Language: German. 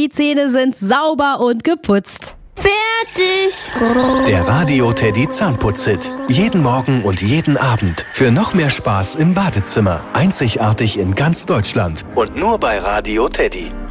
die Zähne sind sauber und geputzt. Fertig! Der Radio Teddy Zahnputz-Hit. Jeden Morgen und jeden Abend. Für noch mehr Spaß im Badezimmer. Einzigartig in ganz Deutschland. Und nur bei Radio Teddy.